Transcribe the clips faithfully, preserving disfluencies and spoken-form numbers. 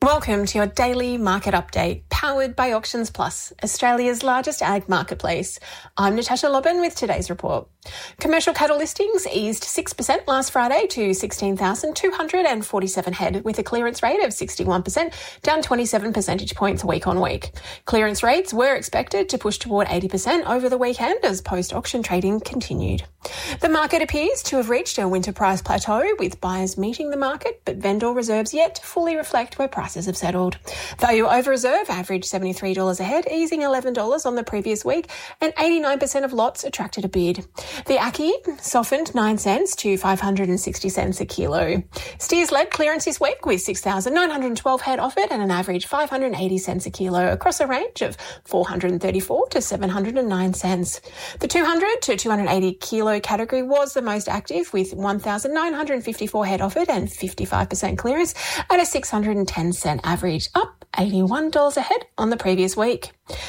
Welcome to your daily market update, powered by Auctions Plus, Australia's largest ag marketplace. I'm Natasha Lobban with today's report. Commercial cattle listings eased six percent last Friday to sixteen thousand two hundred forty-seven head, with a clearance rate of sixty-one percent, down twenty-seven percentage points week on week. Clearance rates were expected to push toward eighty percent over the weekend as post-auction trading continued. The market appears to have reached a winter price plateau, with buyers meeting the market, but vendor reserves yet to fully reflect where prices have settled. Value over reserve averaged seventy-three dollars a head, easing eleven dollars on the previous week, and eighty-nine percent of lots attracted a bid. The Ackee softened nine cents to five hundred sixty cents a kilo. Steers led clearance this week with six thousand nine hundred twelve head offered and an average five hundred eighty cents a kilo across a range of four hundred thirty-four to seven hundred nine cents. The two hundred to two hundred eighty kilo category was the most active, with one thousand nine hundred fifty-four head offered and fifty-five percent clearance at a six hundred ten cent average, up eighty-one dollars a head on the previous week.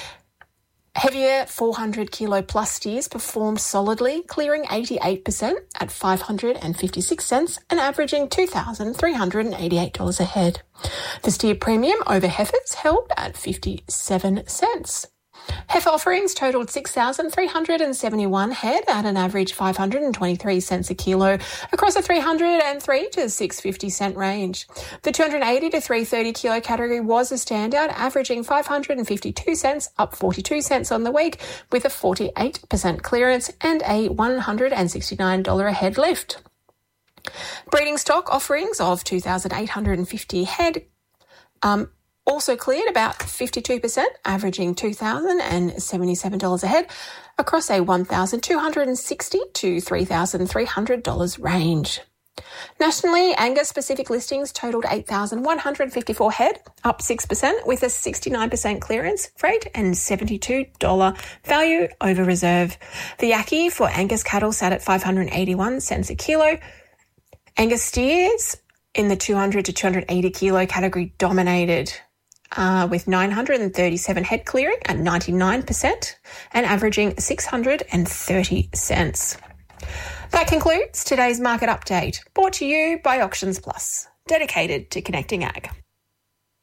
Heavier four hundred kilo plus steers performed solidly, clearing eighty-eight percent at five hundred fifty-six cents and averaging two thousand three hundred eighty-eight dollars a head. The steer premium over heifers held at fifty-seven cents. Heifer offerings totaled six thousand three hundred seventy-one head at an average five hundred twenty-three cents a kilo across a three hundred three to six hundred fifty cent range. The two hundred eighty to three hundred thirty kilo category was a standout, averaging five hundred fifty-two cents, up forty-two cents on the week, with a forty-eight percent clearance and a one hundred sixty-nine dollars a head lift. Breeding stock offerings of two thousand eight hundred fifty head um, also cleared about fifty-two percent, averaging two thousand seventy-seven dollars a head across a one thousand two hundred sixty dollars to three thousand three hundred dollars range. Nationally, Angus-specific listings totaled eight thousand one hundred fifty-four head, up six percent, with a sixty-nine percent clearance rate and seventy-two dollars value over reserve. The Ackee for Angus cattle sat at five hundred eighty-one cents a kilo. Angus steers in the two hundred to two hundred eighty kilo category dominated, Uh, with nine hundred thirty-seven head clearing at ninety-nine percent and averaging six hundred thirty cents. That concludes today's market update, brought to you by Auctions Plus, dedicated to connecting ag.